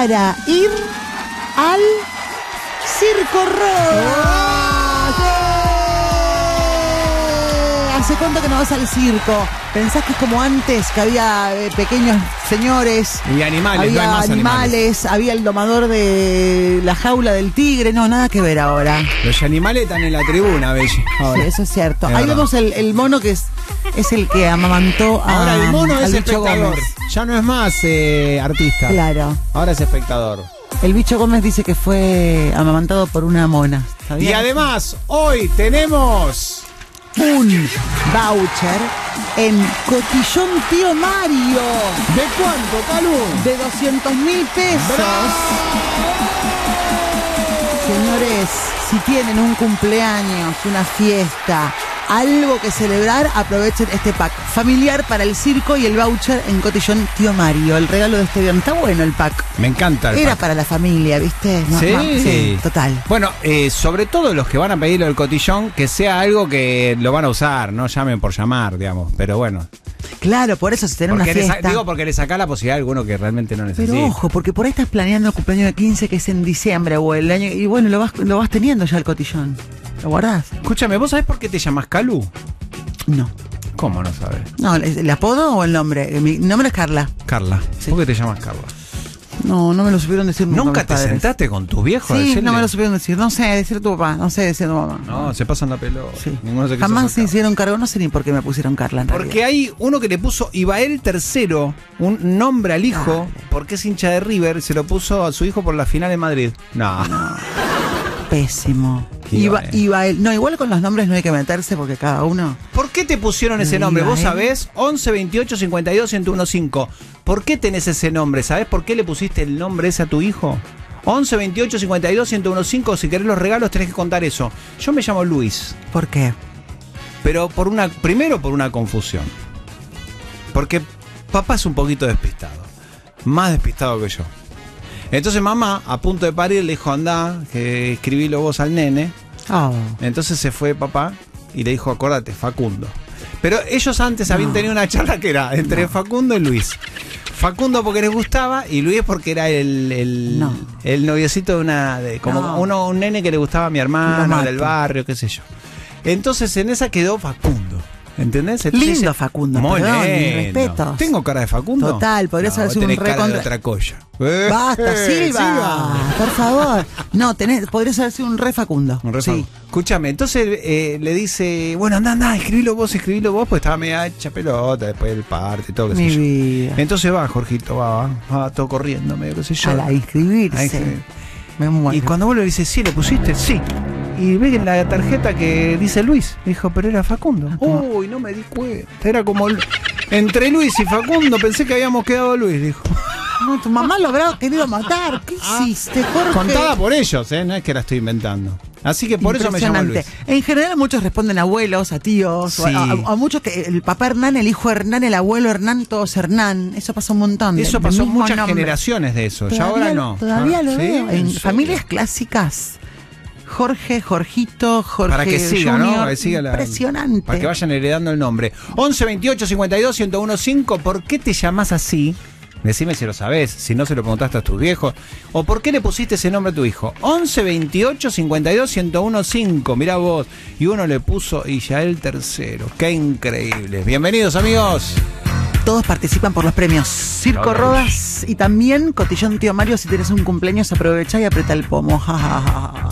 para ir al Circo Roda. ¿Hace cuánto que no vas al circo? ¿Pensás que es como antes, que había pequeños señores? Y animales, había no hay más animales. Había el domador de la jaula del tigre. No, nada que ver ahora. Los animales están en la tribuna, Belli. Sí, eso es cierto. Es Ahí verdad. vemos el mono que es el que amamantó a, Ahora el mono al es Bicho espectador. Gómez. Ya no es más artista. Claro. Ahora es espectador. El Bicho Gómez dice que fue amamantado por una mona. ¿Sabías? Y además, hoy tenemos un voucher en Cotillón Tío Mario ¿de cuánto, Calú? de 200.000 pesos. Señores, si tienen un cumpleaños, una fiesta, algo que celebrar, aprovechen este pack familiar para el circo y el voucher en Cotillón Tío Mario. El regalo de este viernes. Está bueno el pack. Me encanta el Era pack. para la familia, ¿viste? No, Sí. sí, total. Bueno, sobre todo los que van a pedirlo del cotillón, que sea algo que lo van a usar, no llamen por llamar, digamos. Pero bueno. Claro, por eso si tenés una Porque fiesta. porque le saca la posibilidad a alguno que realmente no necesita. Pero ojo, porque por ahí estás planeando el cumpleaños de 15 que es en diciembre o el año. Y bueno, lo vas teniendo ya el cotillón. ¿Lo guardás? Escúchame, ¿vos sabés por qué te llamas Calú? No. ¿Cómo no sabes? No, ¿el apodo o el nombre? Mi nombre es Carla. Carla. Sí. ¿Por qué te llamas Carla? No me lo supieron decir nunca. ¿Nunca mis te padres. sentaste con tus viejos a Sí, decirle? no me lo supieron decir. No sé decir tu papá, no sé decir tu mamá. No, se pasan la pelota. Sí. Ninguno se quiso Jamás se sacar. hicieron cargo, no sé ni por qué me pusieron Carla en Porque realidad. hay uno que le puso Ibael III, un nombre al hijo, porque es hincha de River, se lo puso a su hijo por la final de Madrid. No. Pésimo. Ibael. No, igual con los nombres no hay que meterse porque cada uno. ¿Por qué te pusieron ese nombre? ¿Vos Ibael. sabés? 11 28 52 1015. ¿Por qué tenés ese nombre? ¿Sabés por qué le pusiste el nombre ese a tu hijo? 11 28 52 1015. Si querés los regalos tenés que contar eso. Yo me llamo Luis, ¿Por qué? pero primero por una confusión. Porque papá es un poquito despistado. Más despistado que yo. Entonces mamá, a punto de parir, le dijo, andá, que escribílo vos al nene. Oh. Entonces se fue papá y le dijo, acordate, Facundo. Pero ellos antes habían tenido una charla que era entre Facundo y Luis. Facundo porque les gustaba y Luis porque era el noviecito de un nene que le gustaba a mi hermano del barrio, qué sé yo. Entonces en esa quedó Facundo. ¿Entendés? Entonces, Lindo Facundo, muy perdón, mis lindo. respetos. ¿Tengo cara de Facundo? Total, podrías haber sido un tenés cara de recontra. otra cosa. Basta, Silva, por favor. No, podrías haber sido un re Facundo. Un re sí. Facundo. Escúchame, entonces le dice, bueno, anda, escribilo vos, pues estaba media hecha pelota después del parte y todo, qué sé Mi yo. vida. Entonces va, Jorgito, va todo corriendo, medio qué sé yo. A la inscribirse. A inscribir. Me muero. Y cuando vos le dices, sí, ¿le pusiste? Sí. Y ve en la tarjeta que dice Luis. Dijo, pero era Facundo. Uy, no me di cuenta. Era como entre Luis y Facundo, pensé que habíamos quedado Luis, dijo. No, tu mamá lo habrá querido matar. ¿Qué hiciste, Jorge? Contada por ellos, no es que la estoy inventando. Así que por eso me llamo Luis. En general muchos responden abuelos, a tíos, Sí. o a muchos que el papá Hernán, el hijo Hernán, el abuelo Hernán, todos Hernán. Eso pasa un montón. Eso del pasó mismo muchas nombre. generaciones de eso. Ya ahora no. Todavía lo ¿Sí? veo. ¿En En serio? familias clásicas. Jorge, Jorgito, Jorge Para que siga, Junior, ¿no? Para que siga impresionante. Para que vayan heredando el nombre. 11 28 52 1015. ¿Por qué te llamás así? Decime si lo sabés, si no se lo preguntaste a tus viejos. ¿O por qué le pusiste ese nombre a tu hijo? 11 28 52 1015. Mirá vos. Y uno le puso Iyael III. ¡Qué increíble! Bienvenidos, amigos. Todos participan por los premios Circo Claro. Rodas y también Cotillón Tío Mario. Si tienes un cumpleaños, aprovecha y aprieta el pomo. Ja, ja, ja, ja.